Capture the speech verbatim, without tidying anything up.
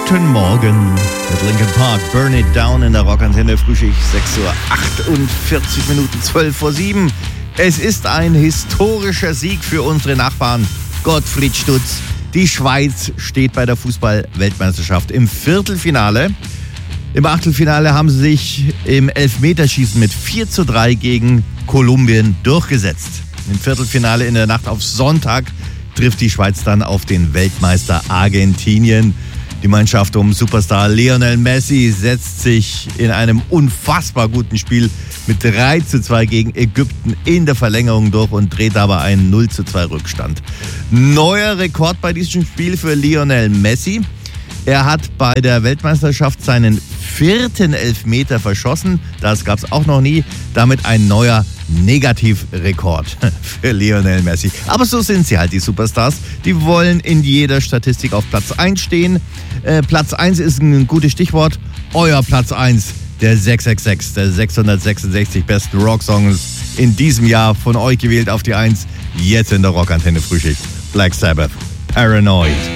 Guten Morgen mit Linkin Park, Burn It Down in der Rockantenne Frühschicht, sechs Uhr achtundvierzig Minuten, zwölf vor sieben. Es ist ein historischer Sieg für unsere Nachbarn Gottfried Stutz. Die Schweiz steht bei der Fußball-Weltmeisterschaft im Viertelfinale. Im Achtelfinale haben sie sich im Elfmeterschießen mit vier zu drei gegen Kolumbien durchgesetzt. Im Viertelfinale in der Nacht auf Sonntag trifft die Schweiz dann auf den Weltmeister Argentinien. Die Mannschaft um Superstar Lionel Messi setzt sich in einem unfassbar guten Spiel mit drei zu zwei gegen Ägypten in der Verlängerung durch und dreht aber einen null zu zwei Rückstand. Neuer Rekord bei diesem Spiel für Lionel Messi. Er hat bei der Weltmeisterschaft seinen vierten Elfmeter verschossen. Das gab es auch noch nie. Damit ein neuer Negativrekord für Lionel Messi. Aber so sind sie halt, die Superstars. Die wollen in jeder Statistik auf Platz eins stehen. Äh, Platz eins ist ein gutes Stichwort. Euer Platz eins, der sechs sechs sechs, der sechshundertsechsundsechzig besten Rocksongs in diesem Jahr von euch gewählt auf die eins. Jetzt in der Rockantenne Frühschicht. Black Sabbath, Paranoid.